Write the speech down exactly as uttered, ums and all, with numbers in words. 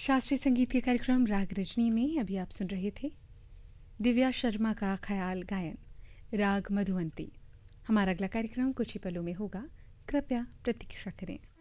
शास्त्रीय संगीत के कार्यक्रम राग रजनी में अभी आप सुन रहे थे दिव्या शर्मा का ख्याल गायन राग मधुवंती। हमारा अगला कार्यक्रम कुछ ही पलों में होगा, कृपया प्रतीक्षा करें।